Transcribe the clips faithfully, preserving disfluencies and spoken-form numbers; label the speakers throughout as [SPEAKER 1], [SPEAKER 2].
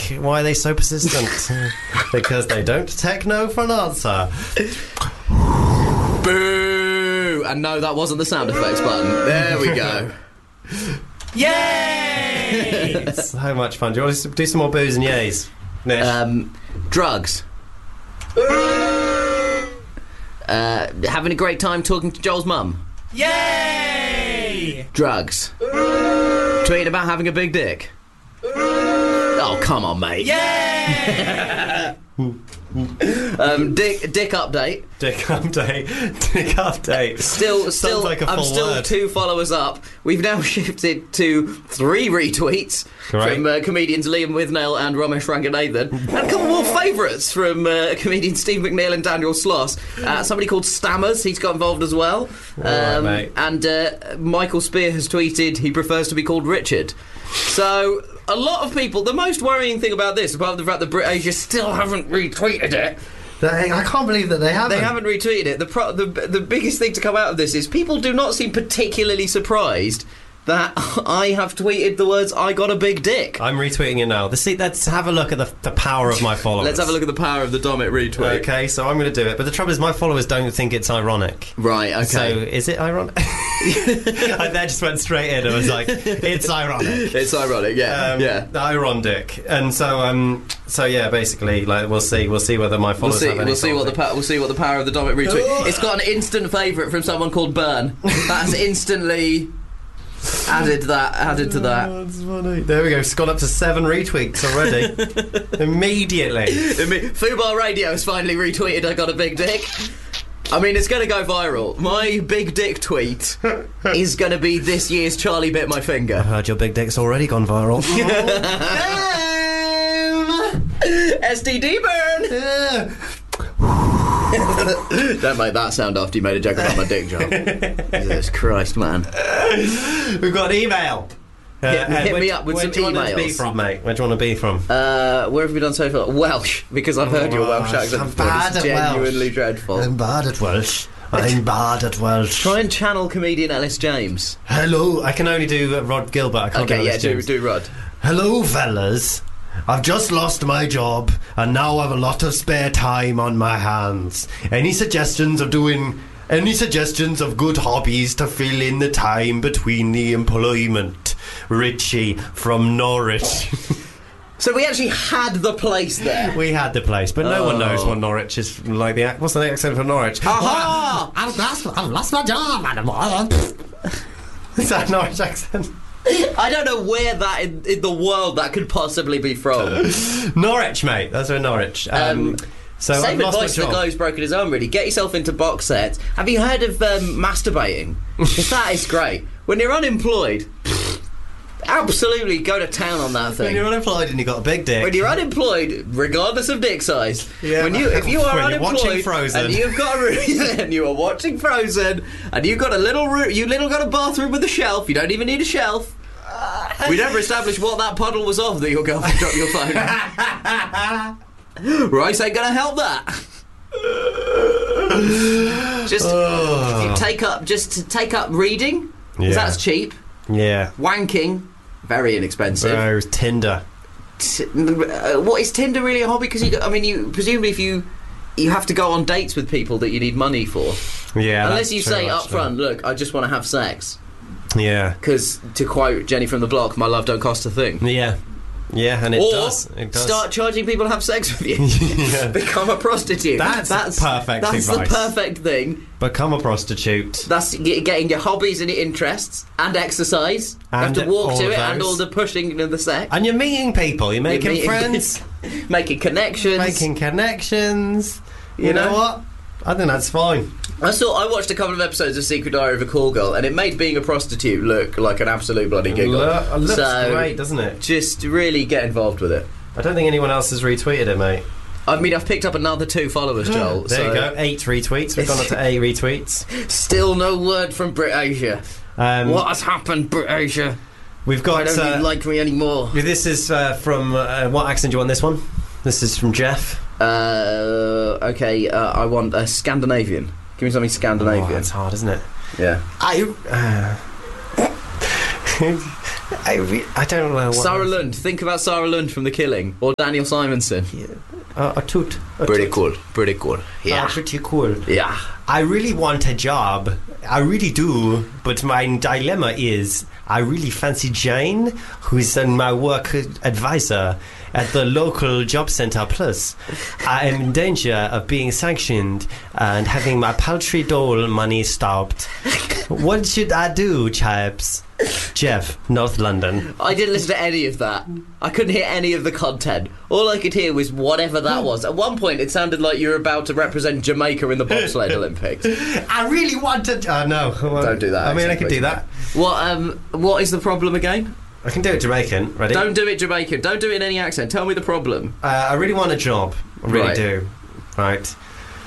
[SPEAKER 1] Why are they so persistent? Because they don't take no for an answer.
[SPEAKER 2] Boo! And no, that wasn't the sound effects button. There we go.
[SPEAKER 1] Yay! So much fun. Do you want to do some more boos and yays? Nish?
[SPEAKER 2] Um, drugs. uh, having a great time talking to Joel's mum.
[SPEAKER 3] Yay!
[SPEAKER 2] Drugs. Tweeting about having a big dick. Oh, come on, mate.
[SPEAKER 3] Yay!
[SPEAKER 2] um, dick, dick update.
[SPEAKER 1] Dick update. Dick update.
[SPEAKER 2] Still, still,
[SPEAKER 1] like a
[SPEAKER 2] I'm
[SPEAKER 1] full
[SPEAKER 2] still
[SPEAKER 1] word.
[SPEAKER 2] two followers up. We've now shifted to three retweets
[SPEAKER 1] Great.
[SPEAKER 2] from uh, comedians Liam Withnell and Ramesh Ranganathan, and a couple more favourites from uh, comedians Steve McNeil and Daniel Sloss. Uh, somebody called Stammers, he's got involved as well.
[SPEAKER 1] All right, mate.
[SPEAKER 2] And uh, Michael Spear has tweeted he prefers to be called Richard. So, a lot of people, the most worrying thing about this, apart from the fact that BritAsia still haven't retweeted it,
[SPEAKER 4] They, I can't believe that they haven't.
[SPEAKER 2] they haven't retweeted it. The, pro- the the biggest thing to come out of this is people do not seem particularly surprised that I have tweeted the words "I got a big dick."
[SPEAKER 1] I'm retweeting it now. The, see, let's have a look at the, the power of my followers.
[SPEAKER 2] Let's have a look at the power of the Domit retweet.
[SPEAKER 1] Okay, so I'm going to do it. But the trouble is, my followers don't think it's ironic.
[SPEAKER 2] Right, okay.
[SPEAKER 1] So, is it ironic? I then just went straight in and was like, it's ironic.
[SPEAKER 2] It's ironic, yeah.
[SPEAKER 1] Um,
[SPEAKER 2] yeah.
[SPEAKER 1] Ironic. And so, um, so yeah, basically, like, we'll see. We'll see whether my
[SPEAKER 2] We'll
[SPEAKER 1] followers
[SPEAKER 2] see.
[SPEAKER 1] have any
[SPEAKER 2] We'll see what the
[SPEAKER 1] sort of
[SPEAKER 2] pa- we'll see what the power of the Domit retweet. It's got an instant favourite from someone called Burn. That's instantly added that. Added to that.
[SPEAKER 1] Oh, that's funny. There we go. It's gone up to seven retweets already. Immediately.
[SPEAKER 2] I mean, Fubar Radio has finally retweeted I got a big dick. I mean, it's going to go viral. My big dick tweet is going to be this year's Charlie Bit My
[SPEAKER 1] I
[SPEAKER 2] Finger.
[SPEAKER 1] heard your big dick's already gone viral.
[SPEAKER 2] S D D burn! Don't make that sound after you made a joke about my dick, John. Jesus Christ, man.
[SPEAKER 1] We've got an email. Uh,
[SPEAKER 2] Hit- hit
[SPEAKER 1] where-
[SPEAKER 2] me up with
[SPEAKER 1] where
[SPEAKER 2] some
[SPEAKER 1] do you want it to be
[SPEAKER 2] emails.
[SPEAKER 1] from, mate? Where do you want to be from?
[SPEAKER 2] Uh, where have we done so far? Welsh, because I've heard your
[SPEAKER 1] Oh,
[SPEAKER 2] Welsh accent
[SPEAKER 4] I'm
[SPEAKER 2] before.
[SPEAKER 4] bad
[SPEAKER 2] It's
[SPEAKER 4] at Welsh.
[SPEAKER 2] genuinely dreadful.
[SPEAKER 4] I'm bad at Welsh. I'm bad at Welsh.
[SPEAKER 2] Try and channel comedian Ellis James.
[SPEAKER 4] Hello.
[SPEAKER 1] I can only do uh, Rod Gilbert. I can't
[SPEAKER 2] Okay,
[SPEAKER 1] do
[SPEAKER 2] yeah,
[SPEAKER 1] Ellis
[SPEAKER 2] do,
[SPEAKER 1] James.
[SPEAKER 2] do Rod.
[SPEAKER 4] Hello, fellas. I've just lost my job and now I've a lot of spare time on my hands. Any suggestions of doing... Any suggestions of good hobbies to fill in the time between the employment? Richie from Norwich.
[SPEAKER 2] So we actually had the place there.
[SPEAKER 1] We had the place, but no one
[SPEAKER 2] Oh.
[SPEAKER 1] knows what Norwich is like. The ac- what's the accent for Norwich?
[SPEAKER 2] Aha!
[SPEAKER 4] I've lost, I've lost my job.
[SPEAKER 1] Is that a Norwich accent?
[SPEAKER 2] I don't know where that in, in the world that could possibly be from.
[SPEAKER 1] Norwich, mate. That's where Norwich. Um,
[SPEAKER 2] Um,
[SPEAKER 1] so I've
[SPEAKER 2] Same
[SPEAKER 1] lost my
[SPEAKER 2] advice to the
[SPEAKER 1] job.
[SPEAKER 2] guy who's broken his arm, really. Get yourself into box sets. Have you heard of um, masturbating? 'Cause that is great. When you're unemployed, absolutely go to town on that
[SPEAKER 1] When
[SPEAKER 2] thing.
[SPEAKER 1] you're unemployed and you got a big dick.
[SPEAKER 2] When you're unemployed, regardless of dick size,
[SPEAKER 1] Yeah.
[SPEAKER 2] when you if you are
[SPEAKER 1] When you're watching
[SPEAKER 2] unemployed
[SPEAKER 1] Frozen.
[SPEAKER 2] and you've got a room, and you are watching Frozen, and you've got a little room, you little got a bathroom with a shelf. You don't even need a shelf. We never established what that puddle was of that your girlfriend dropped your phone. Rice ain't gonna help that. Just
[SPEAKER 1] Oh.
[SPEAKER 2] if you take up, just to take up reading, 'cause
[SPEAKER 1] Yeah.
[SPEAKER 2] that's cheap.
[SPEAKER 1] Yeah.
[SPEAKER 2] Wanking, very inexpensive.
[SPEAKER 1] Bro, Tinder.
[SPEAKER 2] T- uh, what is Tinder really a hobby? Because you, I mean, you presumably if you you have to go on dates with people that you need money for,
[SPEAKER 1] Yeah.
[SPEAKER 2] unless
[SPEAKER 1] that's
[SPEAKER 2] you
[SPEAKER 1] true,
[SPEAKER 2] say up
[SPEAKER 1] actually.
[SPEAKER 2] front, look, I just want to have sex.
[SPEAKER 1] Yeah.
[SPEAKER 2] Because to quote Jenny from the Block, my love don't cost a thing.
[SPEAKER 1] Yeah. Yeah, and it
[SPEAKER 2] or
[SPEAKER 1] does. It does.
[SPEAKER 2] start charging people to have sex with you.
[SPEAKER 1] Yeah.
[SPEAKER 2] Become a prostitute.
[SPEAKER 1] That's perfect
[SPEAKER 2] That's
[SPEAKER 1] advice.
[SPEAKER 2] the perfect thing.
[SPEAKER 1] Become a prostitute.
[SPEAKER 2] That's ge- getting your hobbies and your interests and exercise.
[SPEAKER 1] And
[SPEAKER 2] you have to walk
[SPEAKER 1] all
[SPEAKER 2] to
[SPEAKER 1] of
[SPEAKER 2] it and
[SPEAKER 1] those.
[SPEAKER 2] all the pushing and the sex.
[SPEAKER 1] And you're meeting people. You're making
[SPEAKER 2] meeting-
[SPEAKER 1] friends.
[SPEAKER 2] Making connections.
[SPEAKER 1] making connections. You,
[SPEAKER 2] You
[SPEAKER 1] know,
[SPEAKER 2] know?
[SPEAKER 1] what? I think that's fine.
[SPEAKER 2] I saw. I watched a couple of episodes of Secret Diary of a Call Girl, and it made being a prostitute look like an absolute bloody giggle.
[SPEAKER 1] Lo- it looks
[SPEAKER 2] so
[SPEAKER 1] great, doesn't it?
[SPEAKER 2] just really get involved with it.
[SPEAKER 1] I don't think anyone else has retweeted it, mate.
[SPEAKER 2] I mean, I've picked up another two followers, Joel.
[SPEAKER 1] There
[SPEAKER 2] so
[SPEAKER 1] you go. Eight retweets. We've gone up to eight retweets.
[SPEAKER 2] Still no word from BritAsia.
[SPEAKER 1] Um,
[SPEAKER 2] What has happened, BritAsia?
[SPEAKER 1] We've
[SPEAKER 2] Why
[SPEAKER 1] got.
[SPEAKER 2] don't
[SPEAKER 1] Uh,
[SPEAKER 2] you like me anymore?
[SPEAKER 1] this is uh, from. Uh, what accent do you want this one? This is from Jeff.
[SPEAKER 2] Uh, okay, uh, I want a Scandinavian. Give me something
[SPEAKER 1] Oh,
[SPEAKER 2] Scandinavian.
[SPEAKER 1] that's hard, isn't it?
[SPEAKER 2] yeah.
[SPEAKER 4] I,
[SPEAKER 1] Uh, I, re- I don't know what
[SPEAKER 2] Sarah
[SPEAKER 1] else.
[SPEAKER 2] Lund. Think about Sarah Lund from The Killing, or Daniel Simonson.
[SPEAKER 1] Uh, a toot. A
[SPEAKER 2] Pretty
[SPEAKER 1] toot.
[SPEAKER 2] cool. Pretty cool. Yeah.
[SPEAKER 1] Ah, pretty cool.
[SPEAKER 2] Yeah.
[SPEAKER 1] I really want a job. I really do. But my dilemma is I really fancy Jane, who's uh, my work advisor at the local job centre. Plus, I am in danger of being sanctioned and having my paltry dole money stopped. What should I do, chaps? Jeff, North London.
[SPEAKER 2] I didn't listen to any of that. I couldn't hear any of the content. All I could hear was whatever that was. At one point, it sounded like you were about to represent Jamaica in the bobsled Olympics.
[SPEAKER 1] I really want to. Oh no!
[SPEAKER 2] Don't do that.
[SPEAKER 1] I mean, I
[SPEAKER 2] accent,
[SPEAKER 1] can do
[SPEAKER 2] please.
[SPEAKER 1] that.
[SPEAKER 2] What um? What is the problem again?
[SPEAKER 1] I can do it Jamaican. Ready?
[SPEAKER 2] Don't do it Jamaican. Don't do it in any accent. Tell me the problem.
[SPEAKER 1] Uh, I really want a job. I really
[SPEAKER 2] Right.
[SPEAKER 1] do. Right.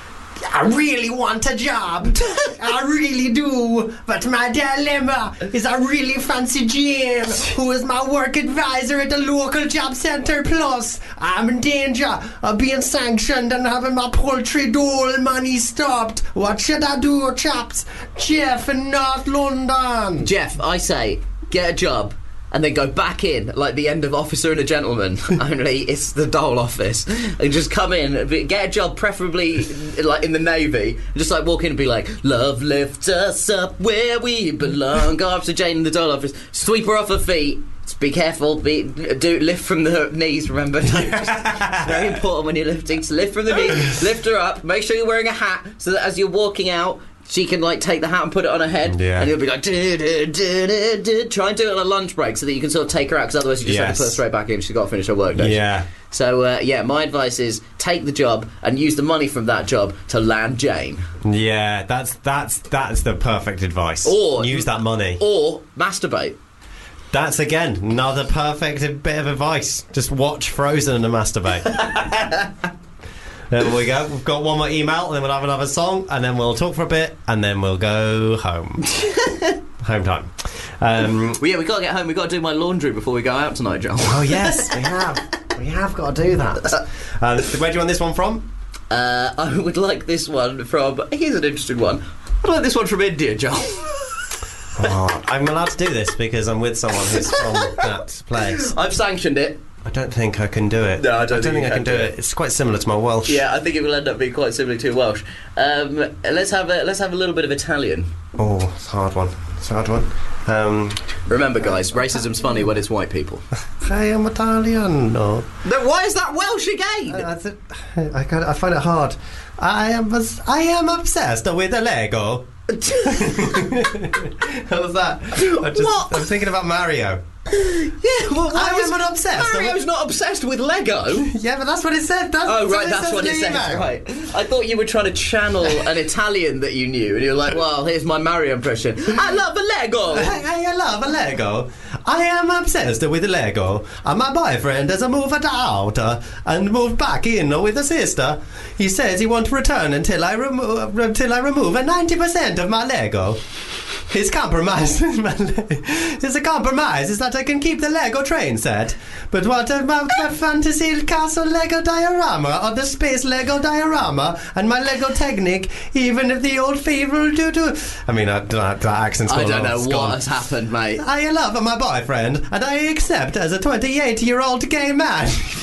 [SPEAKER 1] I really want a job. I really do. But my dilemma is I really fancy Jane, who is my work advisor at the local job centre. Plus, I'm in danger of being sanctioned and having my poultry dole money stopped. What should I do, chaps? Jeff in North London.
[SPEAKER 2] Jeff, I say, get a job. And then go back in, like the end of Officer and a Gentleman. Only it's the Dole office. And just come in, be- get a job, preferably like in the Navy. And just like walk in and be like, love lift us up where we belong. Go up to Jane in the Dole office, sweep her off her feet. Just be careful, be, do lift from the knees, remember? Don't just- it's very important when you're lifting. So lift from the knees, lift her up, make sure you're wearing a hat so that as you're walking out, she can like take the hat and put it on her head,
[SPEAKER 1] Yeah.
[SPEAKER 2] and you'll be like, "Du, du, du, du, du." Try and do it on a lunch break so that you can sort of take her out, because otherwise you just have
[SPEAKER 1] Yes.
[SPEAKER 2] to put her straight back in. She's got to finish her work day.
[SPEAKER 1] Yeah.
[SPEAKER 2] So uh, yeah, my advice is take the job and use the money from that job to land Jane,
[SPEAKER 1] Yeah, that's that's that's the perfect advice.
[SPEAKER 2] Or-
[SPEAKER 1] use that money.
[SPEAKER 2] or masturbate.
[SPEAKER 1] That's again another perfect bit of advice. Just watch Frozen and masturbate. There we go. We've got one more email, and then we'll have another song, and then we'll talk for a bit, and then we'll go home. Home time. Um,
[SPEAKER 2] Well, yeah, we got to get home. We got to do my laundry before we go out tonight, John.
[SPEAKER 1] oh yes, we have. We have got to do that. Um, where do you want this one from?
[SPEAKER 2] Uh, I would like this one from. Here's an interesting one. I'd like this one from India, John.
[SPEAKER 1] Oh, I'm allowed to do this because I'm with someone who's from that place.
[SPEAKER 2] I've sanctioned it.
[SPEAKER 1] I don't think I can do it.
[SPEAKER 2] No, I don't think
[SPEAKER 1] think
[SPEAKER 2] you
[SPEAKER 1] I
[SPEAKER 2] can
[SPEAKER 1] can do
[SPEAKER 2] do
[SPEAKER 1] it. It's quite similar to my Welsh.
[SPEAKER 2] Yeah, I think it will end up being quite similar to Welsh. Um, let's have a let's have a little bit of Italian.
[SPEAKER 1] Oh, it's a hard one. It's a hard one. Um,
[SPEAKER 2] Remember, guys, racism's funny when it's white people.
[SPEAKER 1] I am Italian. No.
[SPEAKER 2] No, why is that Welsh again?
[SPEAKER 1] I, th- I, can't- I find it hard. I am obs- I am obsessed with a Lego. How was that? I just,
[SPEAKER 2] What?
[SPEAKER 1] I'm thinking about Mario.
[SPEAKER 2] Yeah, well, why
[SPEAKER 1] I
[SPEAKER 2] was
[SPEAKER 1] am an obsessed.
[SPEAKER 2] Mario's not obsessed with Lego.
[SPEAKER 1] Yeah, but that's what it said. That's,
[SPEAKER 2] Oh, right,
[SPEAKER 1] that's
[SPEAKER 2] that's what it says. Right. I thought you were trying to channel an Italian that you knew, and you're like, well, here's my Mario impression. I love a Lego.
[SPEAKER 1] I, I love a Lego. I am obsessed with Lego. And my boyfriend has moved out uh, and moved back in with a sister. He says he won't return until I remove until I remove a ninety percent of my Lego. His compromise, his compromise is that I can keep the Lego train set. But what about my fantasy castle Lego diorama or the space Lego diorama and my Lego Technic? Even if the old favorite do do. I mean, uh, that, that accent's
[SPEAKER 2] I
[SPEAKER 1] gone
[SPEAKER 2] don't
[SPEAKER 1] on,
[SPEAKER 2] know
[SPEAKER 1] it's
[SPEAKER 2] what
[SPEAKER 1] gone.
[SPEAKER 2] has happened, mate.
[SPEAKER 1] I love my boyfriend, and I accept as a twenty-eight-year-old gay man.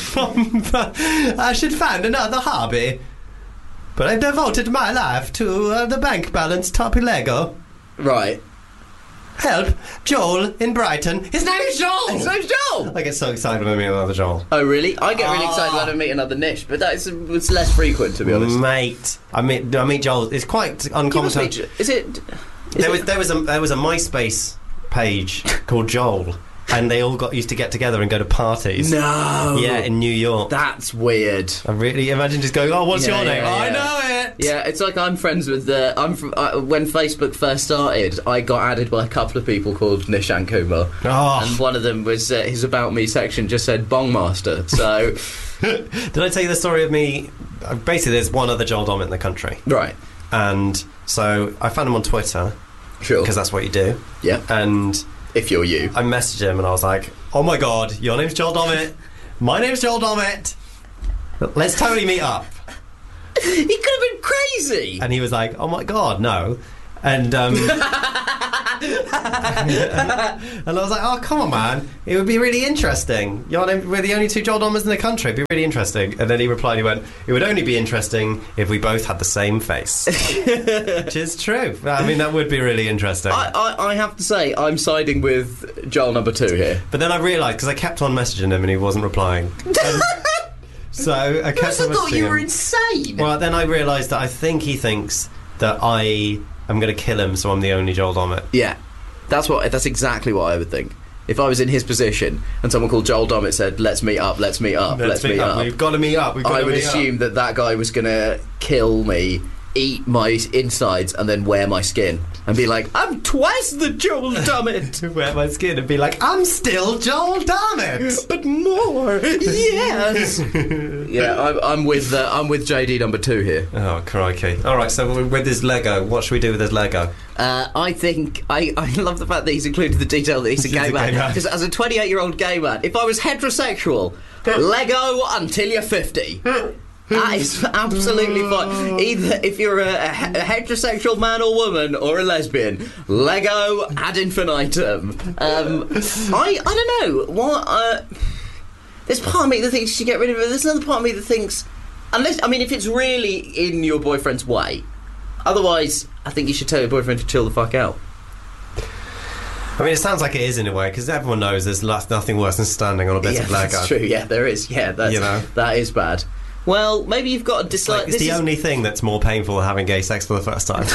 [SPEAKER 1] I should find another hobby. But I've devoted my life to uh, the bank balance top Lego.
[SPEAKER 2] Right.
[SPEAKER 1] Help, Joel in Brighton. His name is Joel!
[SPEAKER 2] His name's Joel!
[SPEAKER 1] I get so excited when I meet another Joel.
[SPEAKER 2] Oh, really? I get really
[SPEAKER 1] Ah.
[SPEAKER 2] excited when I meet another Nish, but that's it's less frequent, to be honest.
[SPEAKER 1] Mate, I meet I meet Joel. It's quite
[SPEAKER 2] You
[SPEAKER 1] uncommon.
[SPEAKER 2] must
[SPEAKER 1] To,
[SPEAKER 2] meet Jo- Is it... Is
[SPEAKER 1] there
[SPEAKER 2] it-
[SPEAKER 1] was there was a there was a MySpace page called Joel, and they all got used to get together and go to parties.
[SPEAKER 2] No!
[SPEAKER 1] Yeah, in New York.
[SPEAKER 2] That's weird.
[SPEAKER 1] I really imagine just going, oh, what's
[SPEAKER 2] Yeah,
[SPEAKER 1] your name?
[SPEAKER 2] yeah,
[SPEAKER 1] I
[SPEAKER 2] yeah.
[SPEAKER 1] know it.
[SPEAKER 2] Yeah, it's like I'm friends with the. I'm from uh, when Facebook first started. I got added by a couple of people called Nishan Kumar,
[SPEAKER 1] Oh.
[SPEAKER 2] and one of them was uh, his about me section just said Bong Master. So
[SPEAKER 1] Did I tell you the story of me? uh, Basically, there's one other Joel Dommett in the country,
[SPEAKER 2] right,
[SPEAKER 1] and so I found him on Twitter
[SPEAKER 2] sure,
[SPEAKER 1] because that's what you do.
[SPEAKER 2] yeah.
[SPEAKER 1] And
[SPEAKER 2] If you're you,
[SPEAKER 1] I messaged him and I was like, "Oh my god, your name's Joel Dommett. My name's Joel Dommett. Let's totally meet up."
[SPEAKER 2] he could have been crazy.
[SPEAKER 1] And he was like, "Oh my god, no." And um, and I was like, oh, come on, man. It would be really interesting. You're, we're the only two Joel Dommers in the country. It'd be really interesting. And then he replied, he went, it would only be interesting if we both had the same face. Which is true. I mean, that would be really interesting.
[SPEAKER 2] I, I, I have to say, I'm siding with Joel number two here.
[SPEAKER 1] But then I realised, because I kept on messaging him and he wasn't replying. Um, so I kept on
[SPEAKER 2] I thought
[SPEAKER 1] messaging
[SPEAKER 2] you were
[SPEAKER 1] him.
[SPEAKER 2] insane.
[SPEAKER 1] Well, then I realised that I think he thinks that I am going to kill him, so I'm the only Joel Dommett.
[SPEAKER 2] Yeah, that's what. That's exactly what I would think. If I was in his position and someone called Joel Dommett said, "Let's meet up, let's meet up, let's, let's meet, meet up,"
[SPEAKER 1] we've got to meet up. We've got
[SPEAKER 2] I
[SPEAKER 1] to
[SPEAKER 2] would
[SPEAKER 1] meet
[SPEAKER 2] assume
[SPEAKER 1] up.
[SPEAKER 2] that that guy was going to kill me, eat my insides, and then wear my skin and be like, "I'm twice the Joel Dommett."
[SPEAKER 1] To wear my skin and be like, I'm still Joel Dommett,
[SPEAKER 2] but more. Yes. Yeah, I'm, I'm with uh, I'm with J D number two here.
[SPEAKER 1] Oh crikey! All right, so with his Lego, what should we do with his Lego?
[SPEAKER 2] Uh, I think I, I love the fact that he's included the detail that he's a
[SPEAKER 1] He's
[SPEAKER 2] gay
[SPEAKER 1] a
[SPEAKER 2] man.
[SPEAKER 1] gay man.
[SPEAKER 2] Because as a twenty-eight-year-old gay man, if I was heterosexual, Lego until you're fifty. That is absolutely fine. Either if you're a, a, a heterosexual man or woman or a lesbian, Lego ad infinitum. Um, I I don't know what. Uh, there's part of me that thinks you should get rid of it. There's another part of me that thinks, unless I mean, if it's really in your boyfriend's way. Otherwise, I think you should tell your boyfriend to chill the fuck out.
[SPEAKER 1] I mean, it sounds like it is in a way, because everyone knows there's nothing worse than standing on a bit
[SPEAKER 2] Yeah,
[SPEAKER 1] of Lego.
[SPEAKER 2] that's true. Yeah, there is. Yeah, that's,
[SPEAKER 1] You know?
[SPEAKER 2] that is bad. Well, maybe you've got to dislike.
[SPEAKER 1] Like, it's
[SPEAKER 2] this
[SPEAKER 1] the
[SPEAKER 2] is,
[SPEAKER 1] only thing that's more painful than having gay sex for the first time.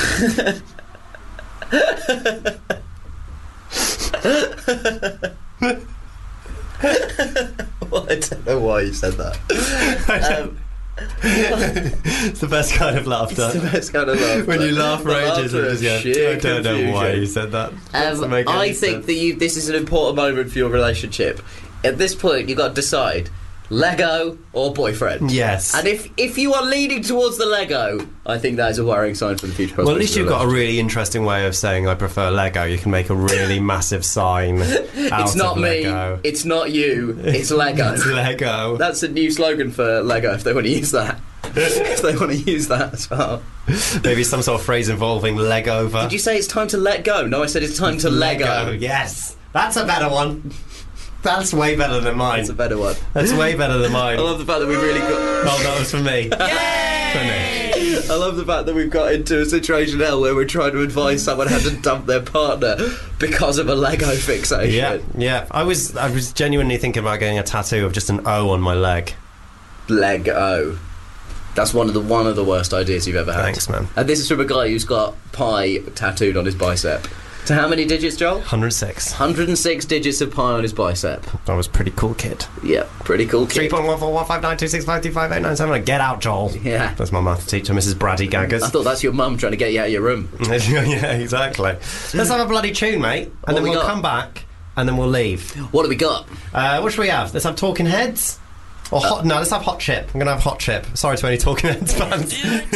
[SPEAKER 2] Well, I don't know why you said that. Um,
[SPEAKER 1] It's the best kind of laughter.
[SPEAKER 2] It's the best kind of laughter.
[SPEAKER 1] When you laugh for
[SPEAKER 2] The
[SPEAKER 1] ages
[SPEAKER 2] laughter
[SPEAKER 1] and just
[SPEAKER 2] of
[SPEAKER 1] go,
[SPEAKER 2] sheer
[SPEAKER 1] I don't know why
[SPEAKER 2] confusion.
[SPEAKER 1] you said that. Doesn't
[SPEAKER 2] Um,
[SPEAKER 1] make any
[SPEAKER 2] I think
[SPEAKER 1] sense.
[SPEAKER 2] that you, this is an important moment for your relationship. At this point, you've got to decide Lego or boyfriend.
[SPEAKER 1] Yes.
[SPEAKER 2] And if if you are leaning towards the Lego, I think that is a worrying sign for the future.
[SPEAKER 1] Well, at least
[SPEAKER 2] prospects of
[SPEAKER 1] you've
[SPEAKER 2] your
[SPEAKER 1] got a really interesting way of saying I prefer Lego. You can make a really massive sign out
[SPEAKER 2] It's not
[SPEAKER 1] of
[SPEAKER 2] me.
[SPEAKER 1] Lego.
[SPEAKER 2] It's not you. It's Lego.
[SPEAKER 1] It's Lego.
[SPEAKER 2] That's a new slogan for Lego if they want to use that. If they want to use that as well.
[SPEAKER 1] Maybe some sort of phrase involving Legover.
[SPEAKER 2] Did you say it's time to let go? No, I said it's time to Lego.
[SPEAKER 1] Yes. That's a better one. That's way better than mine.
[SPEAKER 2] That's a better one.
[SPEAKER 1] That's way better than mine.
[SPEAKER 2] I love the fact that we've really got.
[SPEAKER 1] Oh, that was for me. Yay!
[SPEAKER 2] I love the fact that we've got into a situation now where we're trying to advise someone how to dump their partner because of a Lego fixation.
[SPEAKER 1] Yeah, yeah. I was, I was genuinely thinking about getting a tattoo of just an O on my leg.
[SPEAKER 2] Lego. That's one of the one of the worst ideas you've ever had.
[SPEAKER 1] Thanks, man.
[SPEAKER 2] And this is from a guy who's got pi tattooed on his bicep. So how many digits, Joel?
[SPEAKER 1] one hundred six.
[SPEAKER 2] one hundred six digits of pi on his bicep.
[SPEAKER 1] I was a pretty cool kid.
[SPEAKER 2] Yeah, pretty cool
[SPEAKER 1] three
[SPEAKER 2] kid.
[SPEAKER 1] point one four one five nine two six five two five eight nine seven. Get out, Joel.
[SPEAKER 2] Yeah.
[SPEAKER 1] That's my math teacher, Missus Brady Gaggers.
[SPEAKER 2] I thought that's your mum trying to get you out of your room.
[SPEAKER 1] Yeah, exactly. Let's have a bloody tune, mate. And
[SPEAKER 2] What
[SPEAKER 1] then
[SPEAKER 2] we
[SPEAKER 1] we'll
[SPEAKER 2] got?
[SPEAKER 1] come back and then we'll leave.
[SPEAKER 2] What do we got?
[SPEAKER 1] Uh, what should we have? Let's have Talking Heads? Or hot? No, let's have Hot Chip. I'm going to have Hot Chip. Sorry to any Talking Heads fans.